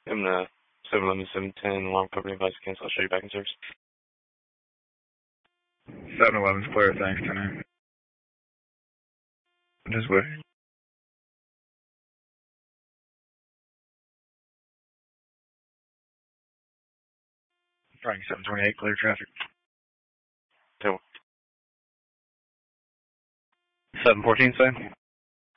I'm gonna 711, 710, alarm company advice cancel. I'll show you back in service. 711's clear, thanks, 10. Just wait. Frank 728, clear traffic. 714, same.